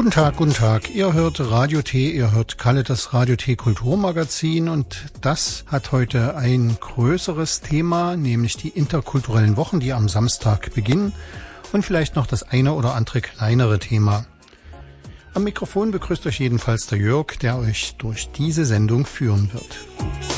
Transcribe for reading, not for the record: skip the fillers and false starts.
Guten Tag. Ihr hört Radio T, ihr hört Kalle, das Radio T Kulturmagazin, und das hat heute ein größeres Thema, nämlich die interkulturellen Wochen, die am Samstag beginnen, und vielleicht noch das eine oder andere kleinere Thema. Am Mikrofon begrüßt euch jedenfalls der Jörg, der euch durch diese Sendung führen wird.